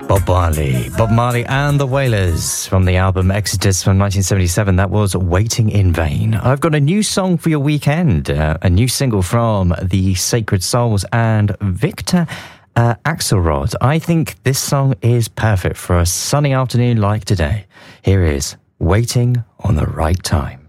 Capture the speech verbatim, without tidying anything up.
Bob Marley. Bob Marley and the Wailers from the album Exodus from nineteen seventy-seven. That was Waiting in Vain. I've got a new song for your weekend, uh, a new single from the Sacred Souls and Victor uh, Axelrod. I think this song is perfect for a sunny afternoon like today. Here is Waiting on the Right Time.